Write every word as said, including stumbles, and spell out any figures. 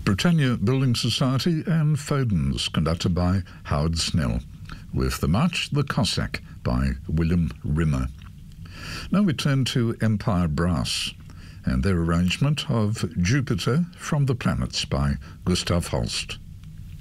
Britannia Building Society and Foden's, conducted by Howard Snell, with the March the Cossack by William Rimmer. Now we turn to Empire Brass and their arrangement of Jupiter from the Planets by Gustav Holst.